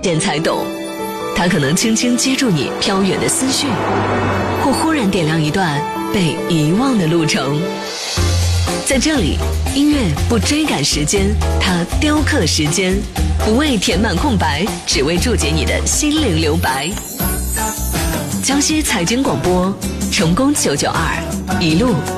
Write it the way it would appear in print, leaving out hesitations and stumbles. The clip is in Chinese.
见才懂。它可能轻轻接住你飘远的思绪，或忽然点亮一段被遗忘的路程。在这里，音乐不追赶时间，它雕刻时间，不为填满空白，只为注解你的心灵留白。江西财经广播，成功992，一路